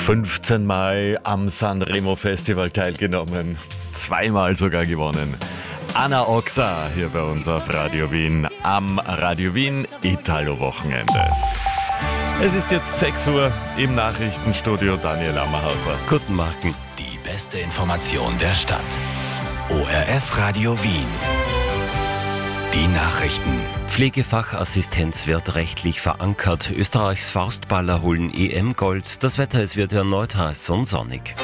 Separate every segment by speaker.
Speaker 1: 15 Mal am Sanremo Festival teilgenommen, 2-mal sogar gewonnen. Anna Oxa hier bei uns auf Radio Wien am Radio Wien Italo-Wochenende. Es ist jetzt 6 Uhr im Nachrichtenstudio, Daniel Ammerhauser.
Speaker 2: Guten Morgen.
Speaker 3: Die beste Information der Stadt. ORF Radio Wien. Die Nachrichten.
Speaker 2: Pflegefachassistenz wird rechtlich verankert. Österreichs Faustballer holen EM-Gold. Das Wetter, es wird erneut heiß und sonnig.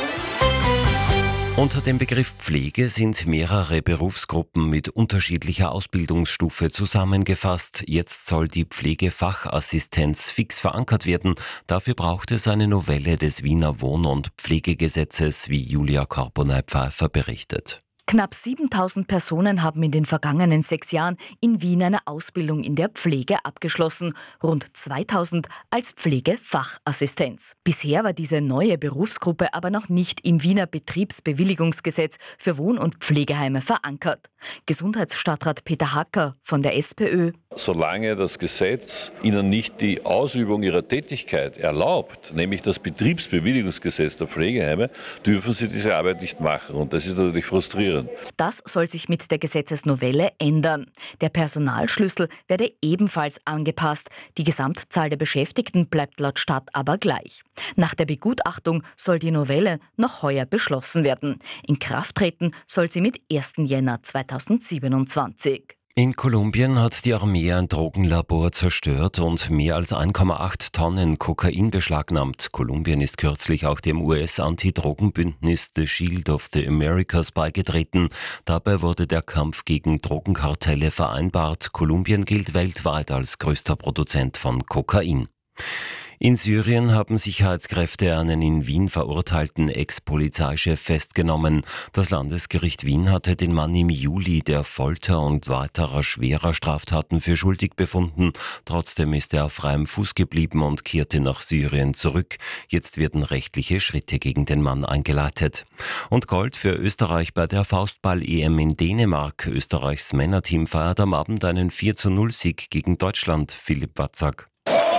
Speaker 2: Unter dem Begriff Pflege sind mehrere Berufsgruppen mit unterschiedlicher Ausbildungsstufe zusammengefasst. Jetzt soll die Pflegefachassistenz fix verankert werden. Dafür braucht es eine Novelle des Wiener Wohn- und Pflegegesetzes, wie Julia Korponay-Pfeiffer berichtet.
Speaker 4: Knapp 7.000 Personen haben in den vergangenen 6 Jahren in Wien eine Ausbildung in der Pflege abgeschlossen, rund 2.000 als Pflegefachassistenz. Bisher war diese neue Berufsgruppe aber noch nicht im Wiener Betriebsbewilligungsgesetz für Wohn- und Pflegeheime verankert. Gesundheitsstadtrat Peter Hacker von der SPÖ.
Speaker 5: Solange das Gesetz Ihnen nicht die Ausübung Ihrer Tätigkeit erlaubt, nämlich das Betriebsbewilligungsgesetz der Pflegeheime, dürfen Sie diese Arbeit nicht machen. Und das ist natürlich frustrierend.
Speaker 4: Das soll sich mit der Gesetzesnovelle ändern. Der Personalschlüssel werde ebenfalls angepasst. Die Gesamtzahl der Beschäftigten bleibt laut Stadt aber gleich. Nach der Begutachtung soll die Novelle noch heuer beschlossen werden. In Kraft treten soll sie mit 1. Jänner 2027.
Speaker 2: In Kolumbien hat die Armee ein Drogenlabor zerstört und mehr als 1,8 Tonnen Kokain beschlagnahmt. Kolumbien ist kürzlich auch dem US-Antidrogenbündnis The Shield of the Americas beigetreten. Dabei wurde der Kampf gegen Drogenkartelle vereinbart. Kolumbien gilt weltweit als größter Produzent von Kokain. In Syrien haben Sicherheitskräfte einen in Wien verurteilten Ex-Polizeichef festgenommen. Das Landesgericht Wien hatte den Mann im Juli der Folter und weiterer schwerer Straftaten für schuldig befunden. Trotzdem ist er auf freiem Fuß geblieben und kehrte nach Syrien zurück. Jetzt werden rechtliche Schritte gegen den Mann eingeleitet. Und Gold für Österreich bei der Faustball-EM in Dänemark. Österreichs Männerteam feiert am Abend einen 4:0-Sieg gegen Deutschland. Philipp Watzak.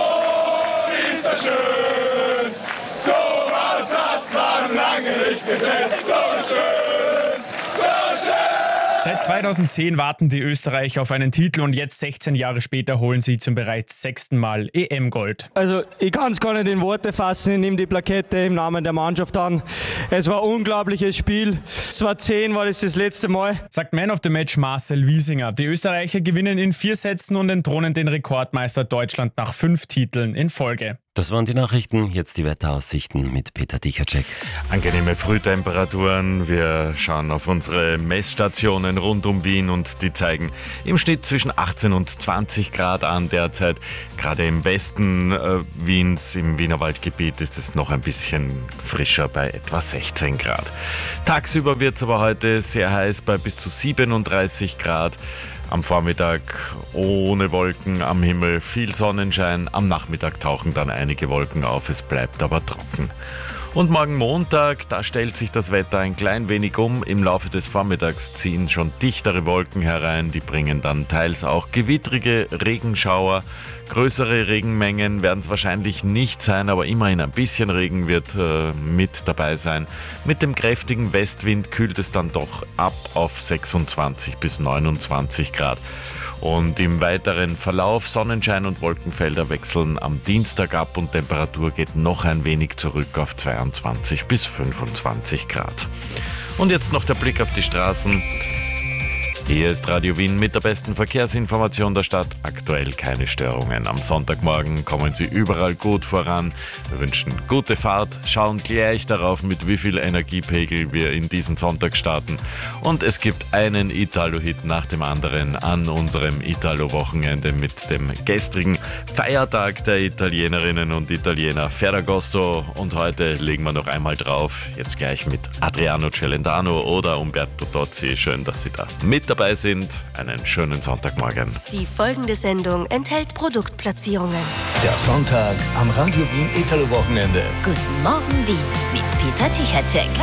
Speaker 6: Schön, sowas hat man lange nicht gesehen. So schön, so schön.
Speaker 7: Seit 2010 warten die Österreicher auf einen Titel und jetzt 16 Jahre später holen sie zum bereits 6. Mal EM-Gold.
Speaker 8: Also ich kann es gar nicht in Worte fassen, ich nehme die Plakette im Namen der Mannschaft an. Es war ein unglaubliches Spiel. 2010 war das letzte Mal.
Speaker 7: Sagt Man of the Match Marcel Wiesinger. Die Österreicher gewinnen in 4 Sätzen und entthronen den Rekordmeister Deutschland nach 5 Titeln in Folge.
Speaker 2: Das waren die Nachrichten, jetzt die Wetteraussichten mit Peter Dichacek.
Speaker 1: Angenehme Frühtemperaturen. Wir schauen auf unsere Messstationen rund um Wien und die zeigen im Schnitt zwischen 18 und 20 Grad an derzeit. Gerade im Westen Wiens, im Wienerwaldgebiet, ist es noch ein bisschen frischer bei etwa 16 Grad. Tagsüber wird es aber heute sehr heiß bei bis zu 37 Grad. Am Vormittag ohne Wolken am Himmel, viel Sonnenschein. Am Nachmittag tauchen dann einige Wolken auf, es bleibt aber trocken. Und morgen Montag, da stellt sich das Wetter ein klein wenig um. Im Laufe des Vormittags ziehen schon dichtere Wolken herein. Die bringen dann teils auch gewittrige Regenschauer. Größere Regenmengen werden es wahrscheinlich nicht sein, aber immerhin ein bisschen Regen wird mit dabei sein. Mit dem kräftigen Westwind kühlt es dann doch ab auf 26 bis 29 Grad. Und im weiteren Verlauf Sonnenschein und Wolkenfelder wechseln am Dienstag ab und Temperatur geht noch ein wenig zurück auf 22 bis 25 Grad. Und jetzt noch der Blick auf die Straßen. Hier ist Radio Wien mit der besten Verkehrsinformation der Stadt. Aktuell keine Störungen. Am Sonntagmorgen kommen Sie überall gut voran. Wir wünschen gute Fahrt, schauen gleich darauf, mit wie viel Energiepegel wir in diesen Sonntag starten. Und es gibt einen Italo-Hit nach dem anderen an unserem Italo-Wochenende mit dem gestrigen Feiertag der Italienerinnen und Italiener Ferragosto. Und heute legen wir noch einmal drauf, jetzt gleich mit Adriano Celentano oder Umberto Tozzi. Schön, dass Sie da mit dabei sind. Einen schönen Sonntagmorgen.
Speaker 9: Die folgende Sendung enthält Produktplatzierungen.
Speaker 3: Der Sonntag am Radio Wien Italo-Wochenende.
Speaker 9: Guten Morgen Wien mit Peter Dichacek.